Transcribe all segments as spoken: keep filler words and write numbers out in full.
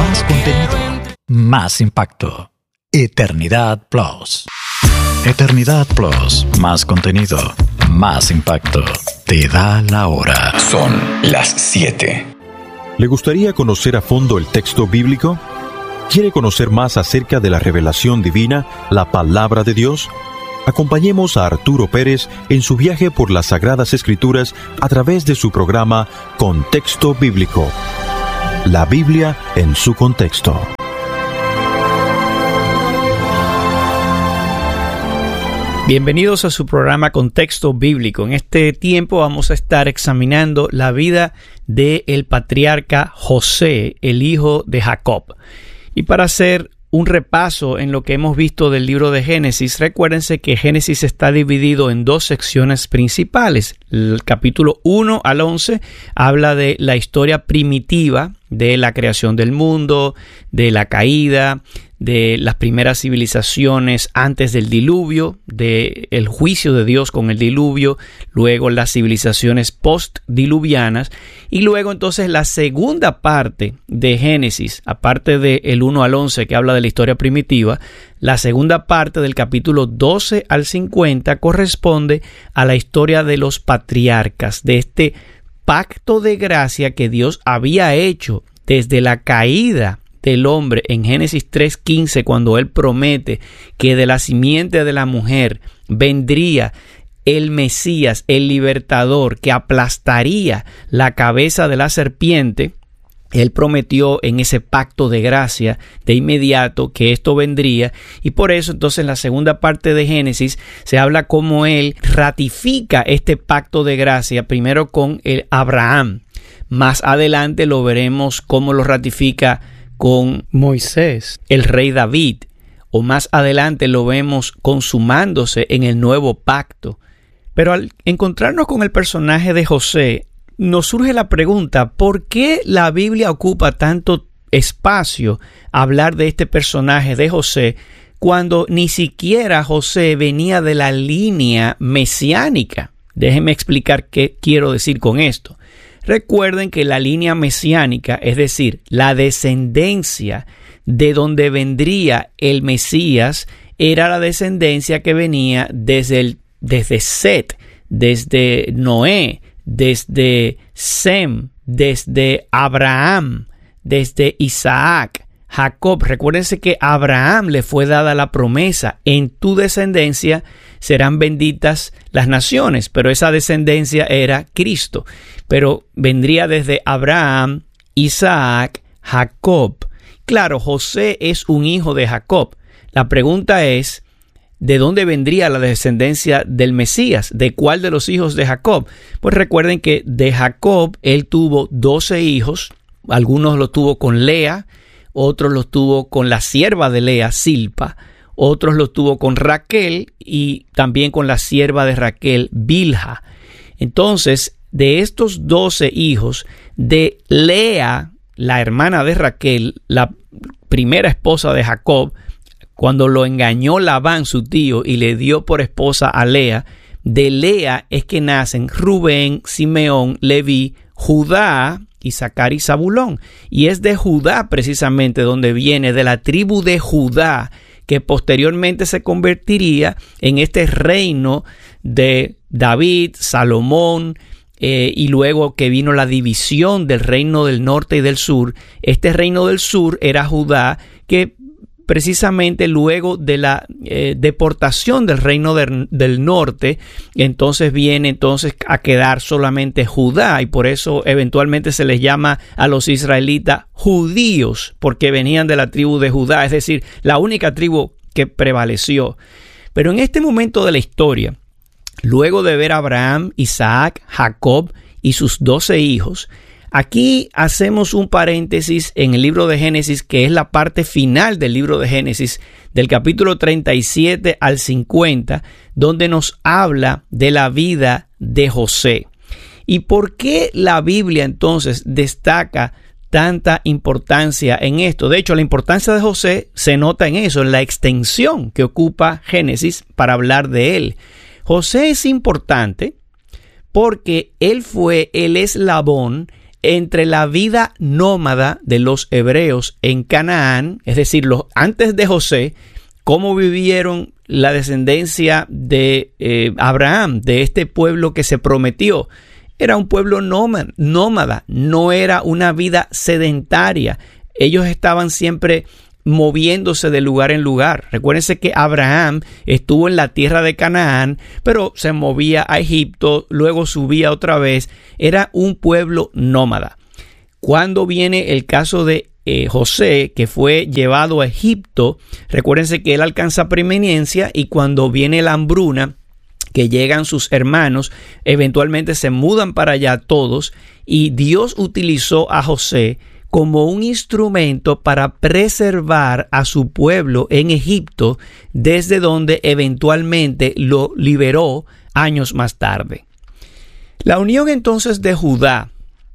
Más contenido, más impacto. Eternidad Plus. Eternidad Plus, más contenido, más impacto. Te da la hora. Son las siete. ¿Le gustaría conocer a fondo el texto bíblico? ¿Quiere conocer más acerca de la revelación divina, la palabra de Dios? Acompañemos a Arturo Pérez en su viaje por las Sagradas Escrituras a través de su programa Contexto Bíblico. La Biblia en su contexto. Bienvenidos a su programa Contexto Bíblico. En este tiempo vamos a estar examinando la vida del patriarca José, el hijo de Jacob. Y para hacer un repaso en lo que hemos visto del libro de Génesis, recuérdense que Génesis está dividido en dos secciones principales. El capítulo uno al once habla de la historia primitiva de la creación del mundo, de la caída, de las primeras civilizaciones antes del diluvio, del juicio de Dios con el diluvio, luego las civilizaciones postdiluvianas, y luego entonces la segunda parte de Génesis, aparte del uno al once que habla de la historia primitiva, la segunda parte del capítulo doce al cincuenta corresponde a la historia de los patriarcas, de este pacto de gracia que Dios había hecho desde la caída del hombre en Génesis tres quince, cuando él promete que de la simiente de la mujer vendría el Mesías, el libertador, que aplastaría la cabeza de la serpiente. Él prometió en ese pacto de gracia de inmediato que esto vendría, y por eso entonces en la segunda parte de Génesis se habla cómo él ratifica este pacto de gracia primero con el Abraham. Más adelante lo veremos cómo lo ratifica con Moisés, el rey David, o más adelante lo vemos consumándose en el nuevo pacto. Pero al encontrarnos con el personaje de José, nos surge la pregunta, ¿por qué la Biblia ocupa tanto espacio a hablar de este personaje de José cuando ni siquiera José venía de la línea mesiánica? Déjenme explicar qué quiero decir con esto. Recuerden que la línea mesiánica, es decir, la descendencia de donde vendría el Mesías, era la descendencia que venía desde, el, desde Set, desde Noé, desde Sem, desde Abraham, desde Isaac, Jacob. Recuérdense que a Abraham le fue dada la promesa: en tu descendencia serán benditas las naciones, pero esa descendencia era Cristo. Pero vendría desde Abraham, Isaac, Jacob. Claro, José es un hijo de Jacob. La pregunta es, ¿de dónde vendría la descendencia del Mesías? ¿De cuál de los hijos de Jacob? Pues recuerden que de Jacob él tuvo doce hijos. Algunos los tuvo con Lea, otros los tuvo con la sierva de Lea, Silpa, otros los tuvo con Raquel y también con la sierva de Raquel, Bilha. Entonces, de estos doce hijos, de Lea, la hermana de Raquel, la primera esposa de Jacob, cuando lo engañó Labán, su tío, y le dio por esposa a Lea, de Lea es que nacen Rubén, Simeón, Leví, Judá, Isaacar y Zabulón. Y es de Judá precisamente donde viene, de la tribu de Judá, que posteriormente se convertiría en este reino de David, Salomón, eh, y luego que vino la división del reino del norte y del sur. Este reino del sur era Judá, que precisamente luego de la eh, deportación del reino de, del norte, entonces viene entonces a quedar solamente Judá, y por eso eventualmente se les llama a los israelitas judíos, porque venían de la tribu de Judá, es decir, la única tribu que prevaleció. Pero en este momento de la historia, luego de ver a Abraham, Isaac, Jacob y sus doce hijos, aquí hacemos un paréntesis en el libro de Génesis, que es la parte final del libro de Génesis, del capítulo treinta y siete al cincuenta, donde nos habla de la vida de José. ¿Y por qué la Biblia entonces destaca tanta importancia en esto? De hecho, la importancia de José se nota en eso, en la extensión que ocupa Génesis para hablar de él. José es importante porque él fue el eslabón entre la vida nómada de los hebreos en Canaán, es decir, los, antes de José, cómo vivieron la descendencia de eh, Abraham, de este pueblo que se prometió. Era un pueblo nómada, nómada, no era una vida sedentaria. Ellos estaban siempre moviéndose de lugar en lugar. Recuérdense que Abraham estuvo en la tierra de Canaán, pero se movía a Egipto, luego subía otra vez. Era un pueblo nómada. Cuando viene el caso de eh, José, que fue llevado a Egipto, recuérdense que él alcanza preeminencia y cuando viene la hambruna, que llegan sus hermanos, eventualmente se mudan para allá todos y Dios utilizó a José como un instrumento para preservar a su pueblo en Egipto, desde donde eventualmente lo liberó años más tarde. La unión entonces de Judá,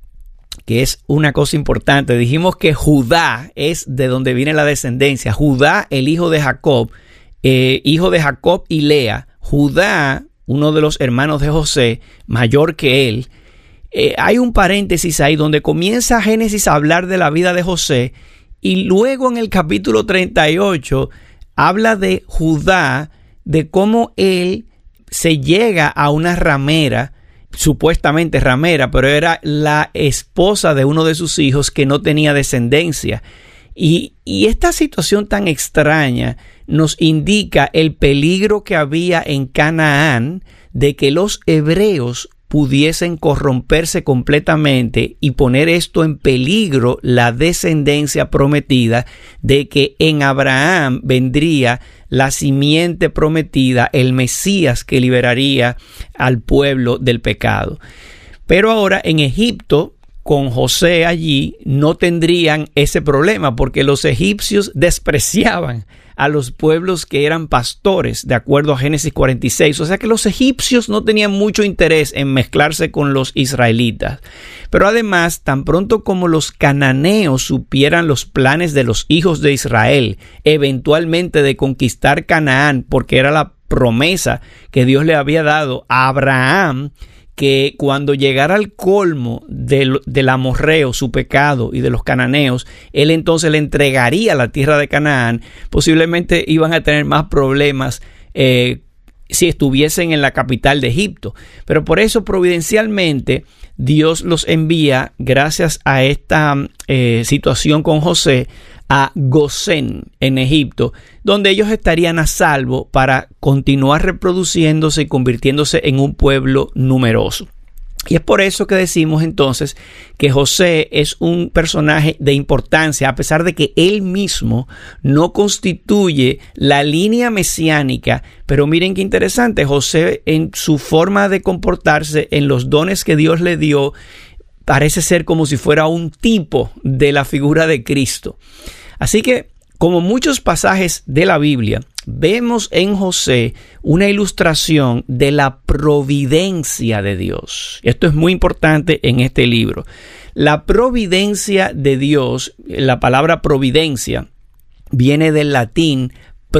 que es una cosa importante, dijimos que Judá es de donde viene la descendencia. Judá, el hijo de Jacob, eh, hijo de Jacob y Lea. Judá, uno de los hermanos de José, mayor que él. Eh, hay un paréntesis ahí donde comienza Génesis a hablar de la vida de José y luego en el capítulo treinta y ocho habla de Judá, de cómo él se llega a una ramera, supuestamente ramera, pero era la esposa de uno de sus hijos que no tenía descendencia. Y, y esta situación tan extraña nos indica el peligro que había en Canaán de que los hebreos pudiesen corromperse completamente y poner esto en peligro, la descendencia prometida, de que en Abraham vendría la simiente prometida, el Mesías que liberaría al pueblo del pecado. Pero ahora en Egipto, con José allí, no tendrían ese problema porque los egipcios despreciaban a los pueblos que eran pastores, de acuerdo a Génesis cuarenta y seis. O sea que los egipcios no tenían mucho interés en mezclarse con los israelitas. Pero además, tan pronto como los cananeos supieran los planes de los hijos de Israel, eventualmente de conquistar Canaán, porque era la promesa que Dios le había dado a Abraham, que cuando llegara al colmo del, del amorreo, su pecado y de los cananeos, él entonces le entregaría la tierra de Canaán. Posiblemente iban a tener más problemas eh, si estuviesen en la capital de Egipto. Pero por eso providencialmente Dios los envía, gracias a esta eh, situación con José, a Gosén en Egipto, donde ellos estarían a salvo para continuar reproduciéndose y convirtiéndose en un pueblo numeroso. Y es por eso que decimos entonces que José es un personaje de importancia, a pesar de que él mismo no constituye la línea mesiánica. Pero miren qué interesante, José en su forma de comportarse, en los dones que Dios le dio, parece ser como si fuera un tipo de la figura de Cristo. Así que, como muchos pasajes de la Biblia, vemos en José una ilustración de la providencia de Dios. Esto es muy importante en este libro. La providencia de Dios, la palabra providencia, viene del latín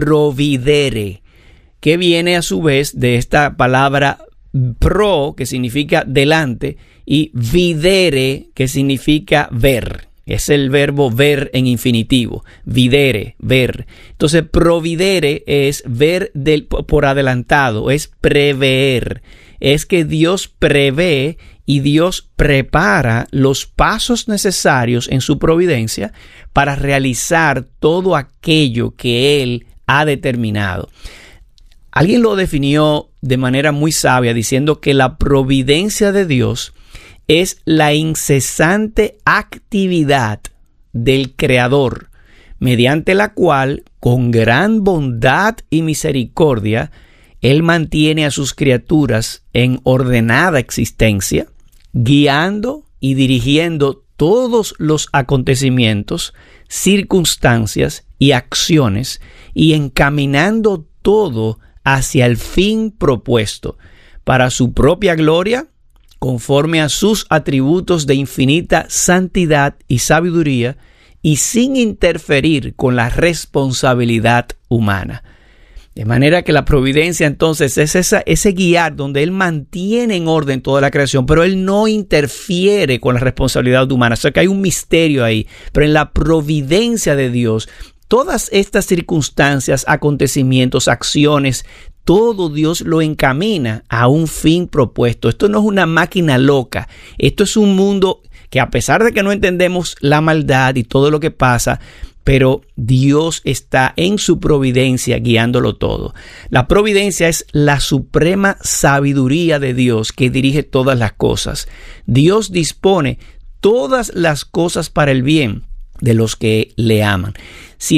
providere, que viene a su vez de esta palabra pro, que significa delante, y videre, que significa ver. Es el verbo ver en infinitivo. Videre, ver. Entonces, providere es ver del, por adelantado, es prever. Es que Dios prevé y Dios prepara los pasos necesarios en su providencia para realizar todo aquello que Él ha determinado. Alguien lo definió de manera muy sabia diciendo que la providencia de Dios es la incesante actividad del Creador, mediante la cual, con gran bondad y misericordia, Él mantiene a sus criaturas en ordenada existencia, guiando y dirigiendo todos los acontecimientos, circunstancias y acciones, y encaminando todo hacia el fin propuesto, para su propia gloria, conforme a sus atributos de infinita santidad y sabiduría, y sin interferir con la responsabilidad humana. De manera que la providencia entonces es esa, ese guiar donde Él mantiene en orden toda la creación, pero Él no interfiere con la responsabilidad humana. O sea que hay un misterio ahí. Pero en la providencia de Dios, todas estas circunstancias, acontecimientos, acciones, todo Dios lo encamina a un fin propuesto. Esto no es una máquina loca. Esto es un mundo que, a pesar de que no entendemos la maldad y todo lo que pasa, pero Dios está en su providencia guiándolo todo. La providencia es la suprema sabiduría de Dios que dirige todas las cosas. Dios dispone todas las cosas para el bien de los que le aman. Si